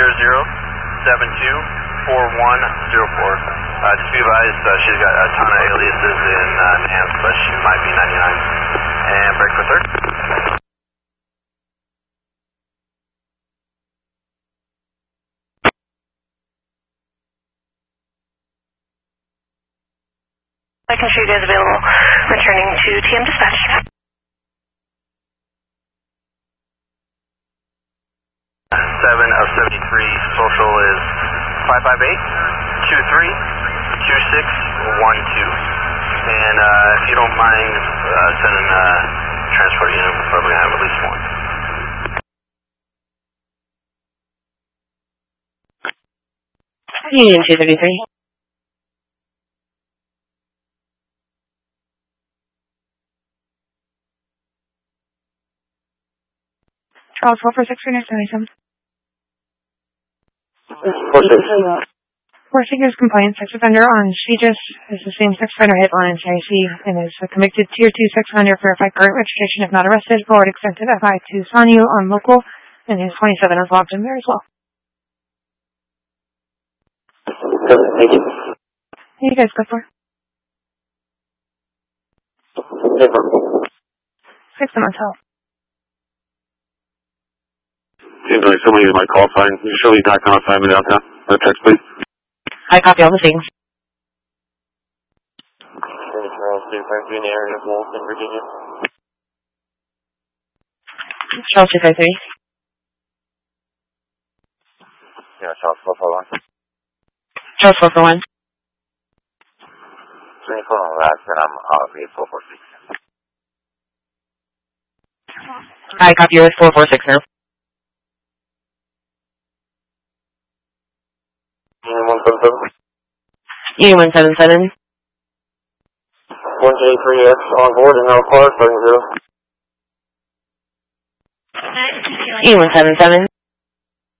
Just be advised, she's got a ton of aliases in Nance, but she might be 99. And break for third. I can show you guys available. Returning to TM dispatch. 7 of 73, social is 558-23-2612. And if you don't mind sending a transport unit, we're probably going to have at least one. Union 233. Charles 446 for next 97. 4-6 compliance sex offender on Regis is the same sex offender hit on NCIC and is a convicted Tier 2 sex offender. Verified current registration if not arrested. Forward extended FI to Sanyu on local, and his 27 is logged in there as well. Thank you. Who you guys go for? 6 months health. Seems like somebody in my call sign. You show me back on assignment downtown. Text, please. I copy all the things. Charles 253 in the area of Walton, Virginia. Charles 253. Yeah, Charles 441. Charles 441. 24 on last, and I'm out of 446. I copy yours 446 now. Union 177. Union 177. 1J3X on board and no car, 70. Union 177.